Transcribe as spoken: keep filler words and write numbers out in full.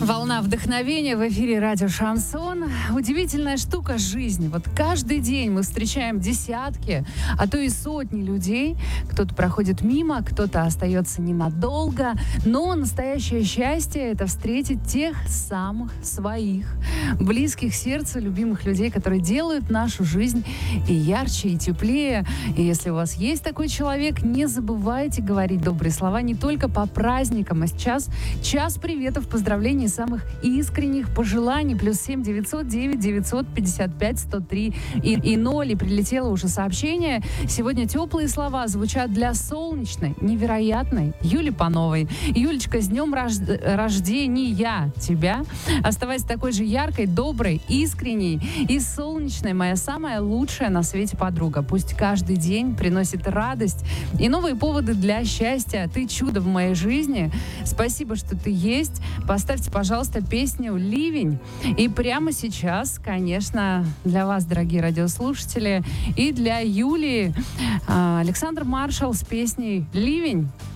Волна вдохновения в эфире радио «Шансон». Удивительная штука — жизнь. Вот каждый день мы встречаем десятки, а то и сотни людей. Кто-то проходит мимо, кто-то остается ненадолго. Но настоящее счастье — это встретить тех самых своих, близких сердцу, любимых людей, которые делают нашу жизнь и ярче, и теплее. И если у вас есть такой человек, не забывайте говорить добрые слова не только по праздникам, а сейчас час приветов, поздравлений, самых искренних пожеланий. Плюс семь девятьсот девять девятьсот пятьдесят пять сто три и, и ноль. И прилетело уже сообщение. Сегодня теплые слова звучат для солнечной, невероятной Юли Пановой. Юлечка, с днем рожд... рождения тебя. Оставайся такой же яркой, доброй, искренней и солнечной, моя самая лучшая на свете подруга. Пусть каждый день приносит радость и новые поводы для счастья. Ты чудо в моей жизни. Спасибо, что ты есть. Поставьте, пожалуйста, песню «Ливень». И прямо сейчас, конечно, для вас, дорогие радиослушатели, и для Юли, Александр Маршал с песней «Ливень».